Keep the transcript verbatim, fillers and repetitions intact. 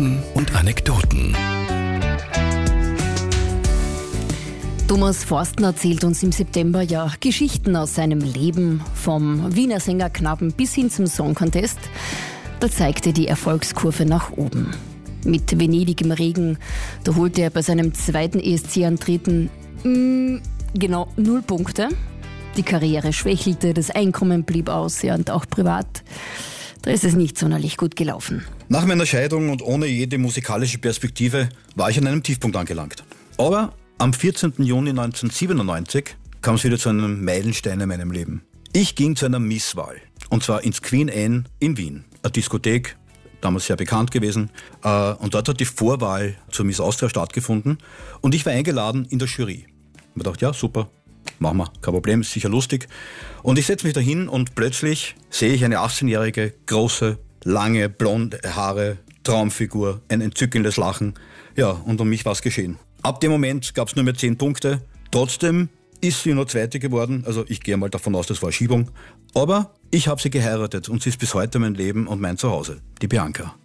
Geschichten und Anekdoten. Thomas Forstner erzählt uns im September ja Geschichten aus seinem Leben, vom Wiener Sängerknaben bis hin zum Song Contest. Da zeigte die Erfolgskurve nach oben. Mit Venedig im Regen, da holte er bei seinem zweiten E S C-Antreten mh, genau null Punkte. Die Karriere schwächelte, das Einkommen blieb aus, ja, und auch privat. Da ist es nicht sonderlich gut gelaufen. Nach meiner Scheidung und ohne jede musikalische Perspektive war ich an einem Tiefpunkt angelangt. Aber am vierzehnten Juni neunzehnhundertsiebenundneunzig kam es wieder zu einem Meilenstein in meinem Leben. Ich ging zu einer Misswahl. Und zwar ins Queen Anne in Wien. Eine Diskothek, damals sehr bekannt gewesen. Und dort hat die Vorwahl zur Miss Austria stattgefunden. Und ich war eingeladen in der Jury. Ich dachte, ja, super, machen wir, kein Problem, ist sicher lustig. Und ich setze mich da hin und plötzlich sehe ich eine achtzehnjährige, große, lange, blonde Haare, Traumfigur, ein entzückendes Lachen. Ja, und um mich war es geschehen. Ab dem Moment gab es nur mehr zehn Punkte. Trotzdem ist sie nur Zweite geworden. Also ich gehe mal davon aus, das war Schiebung. Aber ich habe sie geheiratet und sie ist bis heute mein Leben und mein Zuhause, die Bianca.